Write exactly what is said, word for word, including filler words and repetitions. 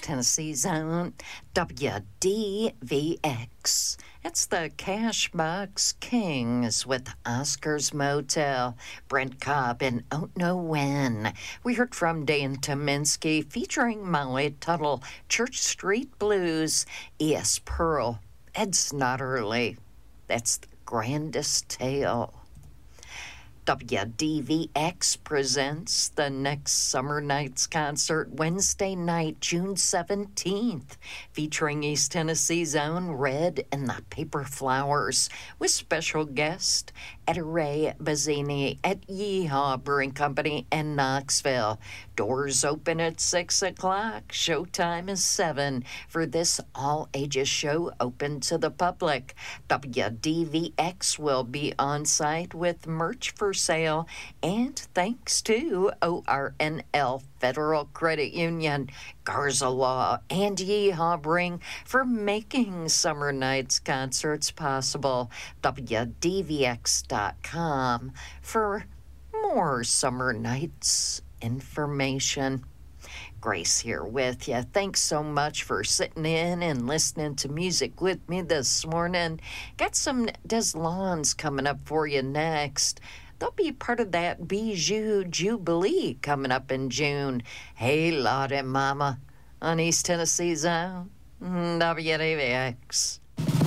Tennessee Zone, W D V X. It's the Cashbox Kings with Oscar's Motel, Brent Cobb, and Don't Know When. We heard from Dan Tominski featuring Molly Tuttle, Church Street Blues, E S. Pearl, Ed Snotterly. That's the grandest tale. W D V X presents the next Summer Nights concert Wednesday night, June seventeenth, featuring East Tennessee's own Red and the Paper Flowers, with special guest Etta Ray Bazzini at Yeehaw Brewing Company in Knoxville. Doors open at six o'clock. Showtime is seven for this all-ages show open to the public. W D V X will be on site with merch for sale, and thanks to O R N L Federal Credit Union, Garza Law, and Yeehaw Brewing for making Summer Nights concerts possible. W D V X dot com for more Summer Nights information. Grace here with you. Thanks so much for sitting in and listening to music with me this morning. Got some Des Lawns coming up for you next. They'll be part of that Bijou Jubilee coming up in June. Hey, Lottie Mama on East Tennessee's own W D V X.